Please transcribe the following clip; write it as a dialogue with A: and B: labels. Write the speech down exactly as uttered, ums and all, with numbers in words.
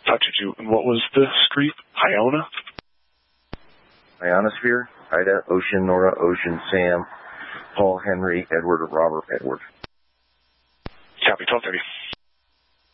A: touched you. And what was the street? Iona?
B: Ionosphere, Ida, Ocean, Nora, Ocean, Sam, Paul, Henry, Edward, Robert, Edward.
A: Copy, twelve thirty.